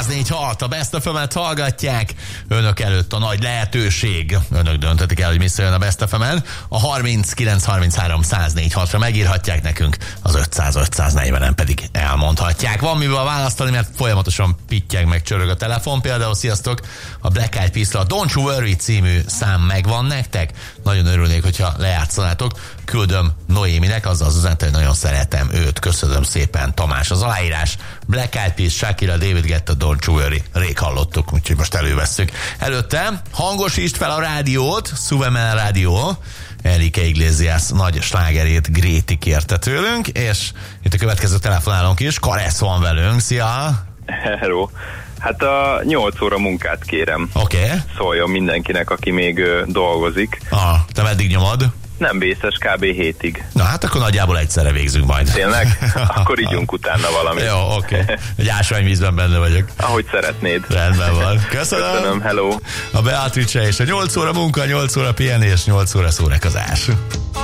104.6, a Best FM-et hallgatják. Önök előtt a nagy lehetőség. Önök döntetik el, hogy mi szóljon a Best FM-en. A 3933 104.6-ra megírhatják nekünk, az 500-540-en pedig elmondhatják. Van miből választani, mert folyamatosan pittyeg meg csörög a telefon. Például, sziasztok, a Black Eyed Peas-ra a Don't You Worry című szám megvan nektek. Nagyon örülnék, hogyha lejátszanátok. Küldöm Noéminek, azzal az üzenet, hogy nagyon szeretem őt. Köszönöm szépen, Tamás. Az aláírás Black Eyed Peas, Shakira, David Guetta, Don't You Worry. Rég hallottuk, úgyhogy most elővesszük. Előtte hangosítsd fel a rádiót, Szuvemel Rádió. Enrique Iglesias nagy slágerét Gréti kérte tőlünk, és itt a következő telefonálónk is. Karesz van velünk, szia! Hello! Hát a 8 óra munkát kérem. Oké. Okay. Szóljon mindenkinek, aki még dolgozik. Te meddig nyomod? Nem vészes, kb. 7-ig. Na hát akkor nagyjából egyszerre végzünk majd. Tényleg? Akkor ígyunk utána valamit. Jó, oké. Okay. Egy ásványvízben benne vagyok. Ahogy szeretnéd. Rendben van. Köszönöm, hello. A Beatrice és a 8 óra munka, 8 óra pihenés, 8 óra szórakozás.